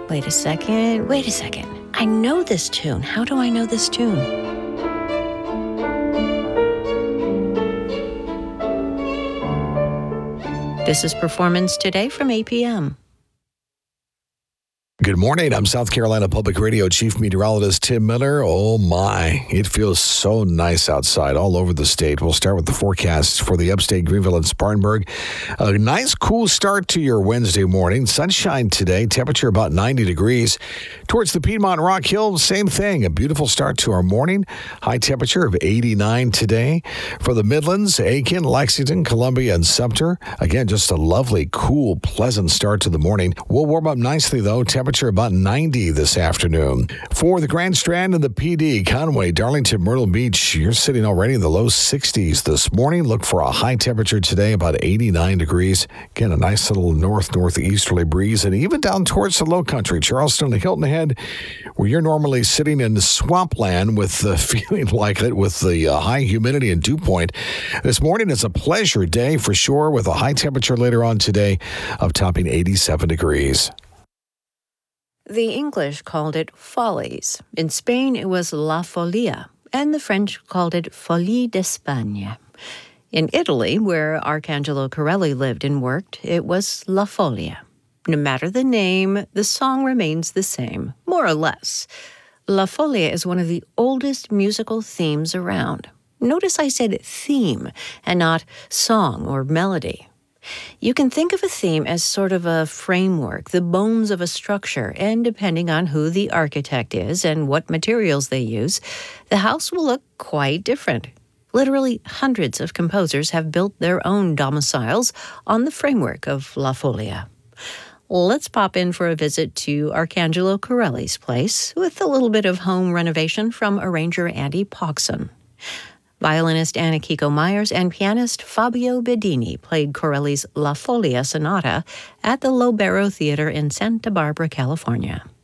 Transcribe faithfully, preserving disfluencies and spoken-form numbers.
Wait a second, wait a second. I know this tune. How do I know this tune? This is Performance Today from A P M. Good morning. I'm South Carolina Public Radio Chief Meteorologist Tim Miller. Oh my, it feels so nice outside all over the state. We'll start with the forecast for the upstate Greenville and Spartanburg. A nice cool start to your Wednesday morning. Sunshine today, temperature about ninety degrees. Towards the Piedmont Rock Hill, same thing. A beautiful start to our morning. High temperature of eighty-nine today. For the Midlands, Aiken, Lexington, Columbia, and Sumter. Again, just a lovely, cool, pleasant start to the morning. We'll warm up nicely though. Temperature about ninety this afternoon. For the Grand Strand and the P D, Conway, Darlington, Myrtle Beach, you're sitting already in the low sixties this morning. Look for a high temperature today, about eighty-nine degrees. Again, a nice little north-northeasterly breeze. And even down towards the low country, Charleston and Hilton Head, where you're normally sitting in the swampland with the feeling like it with the uh, high humidity and dew point. This morning is a pleasure day for sure, with a high temperature later on today of topping eighty-seven degrees. The English called it follies. In Spain, it was La Folia, and the French called it Folie d'Espagne. In Italy, where Arcangelo Corelli lived and worked, it was La Folia. No matter the name, the song remains the same, more or less. La Folia is one of the oldest musical themes around. Notice I said theme and not song or melody. You can think of a theme as sort of a framework, the bones of a structure, and depending on who the architect is and what materials they use, the house will look quite different. Literally hundreds of composers have built their own domiciles on the framework of La Folia. Let's pop in for a visit to Arcangelo Corelli's place with a little bit of home renovation from arranger Andy Pogson. Violinist Anna Kiko Myers and pianist Fabio Bedini played Corelli's La Folia Sonata at the Lobero Theater in Santa Barbara, California.